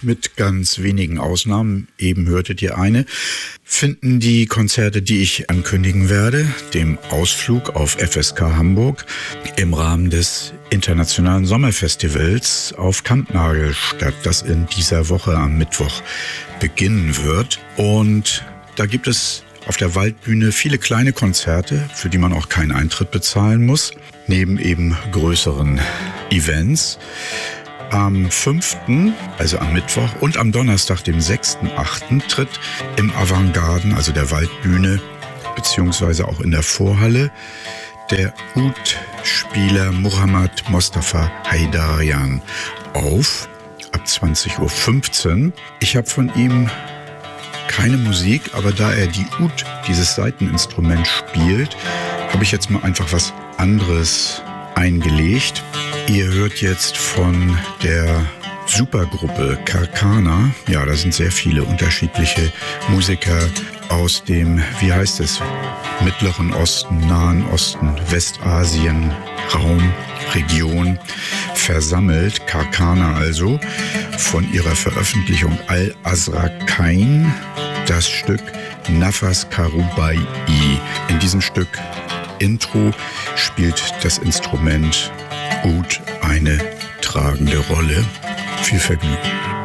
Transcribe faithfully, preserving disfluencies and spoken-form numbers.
mit ganz wenigen Ausnahmen, eben hörtet ihr eine, finden die Konzerte, die ich ankündigen werde, dem Ausflug auf F S K Hamburg, im Rahmen des Internationalen Sommerfestivals auf Kampnagel statt, das in dieser Woche am Mittwoch beginnen wird. Und da gibt es auf der Waldbühne viele kleine Konzerte, für die man auch keinen Eintritt bezahlen muss, neben eben größeren Events. Am fünften, also am Mittwoch, und am Donnerstag, dem sechsten achten tritt im Avantgarden, also der Waldbühne, beziehungsweise auch in der Vorhalle, der Ud-Spieler Muhammad Mostafa Haidarian auf, ab zwanzig Uhr fünfzehn. Ich habe von ihm keine Musik, aber da er die Ud, dieses Saiteninstrument, spielt, habe ich jetzt mal einfach was anderes eingelegt. Ihr hört jetzt von der Supergruppe Karkana. Ja, da sind sehr viele unterschiedliche Musiker aus dem, wie heißt es, Mittleren Osten, Nahen Osten, Westasien, Raum, Region versammelt. Karkana also, von ihrer Veröffentlichung Al-Azraqain, das Stück Nafas Karubai. In diesem Stück Intro spielt das Instrument Ud eine tragende Rolle. Viel Vergnügen.